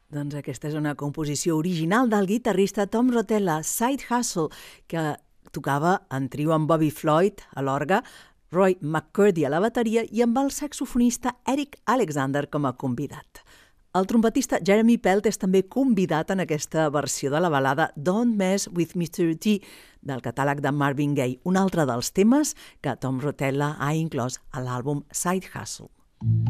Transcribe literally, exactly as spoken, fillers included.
Doncs aquesta és una composició original del guitarrista Tom Rotella, Side Hustle, que tocava en trio amb Bobby Floyd a l'orgue, Roy McCurdy a la bateria i amb el saxofonista Eric Alexander com a convidat. El trompetista Jeremy Pelt és també convidat en aquesta versió de la balada Don't Mess with mister T del catàleg de Marvin Gaye, un altre dels temes que Tom Rotella ha inclòs a l'àlbum Side Hustle.